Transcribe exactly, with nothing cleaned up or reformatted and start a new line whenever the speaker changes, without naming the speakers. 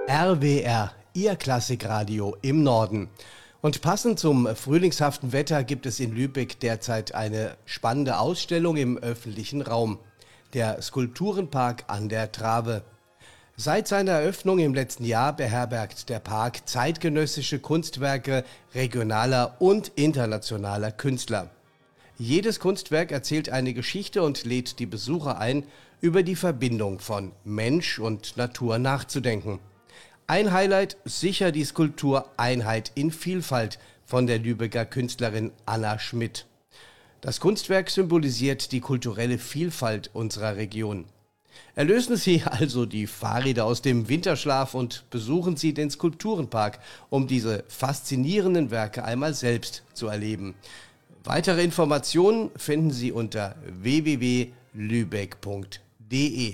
R W R, Ihr Klassikradio im Norden. Und passend zum frühlingshaften Wetter gibt es in Lübeck derzeit eine spannende Ausstellung im öffentlichen Raum. Der Skulpturenpark an der Trave. Seit seiner Eröffnung im letzten Jahr beherbergt der Park zeitgenössische Kunstwerke regionaler und internationaler Künstler. Jedes Kunstwerk erzählt eine Geschichte und lädt die Besucher ein, über die Verbindung von Mensch und Natur nachzudenken. Ein Highlight sicher die Skulptur Einheit in Vielfalt von der Lübecker Künstlerin Anna Schmidt. Das Kunstwerk symbolisiert die kulturelle Vielfalt unserer Region. Erlösen Sie also die Fahrräder aus dem Winterschlaf und besuchen Sie den Skulpturenpark, um diese faszinierenden Werke einmal selbst zu erleben. Weitere Informationen finden Sie unter w w w punkt lübeck punkt de.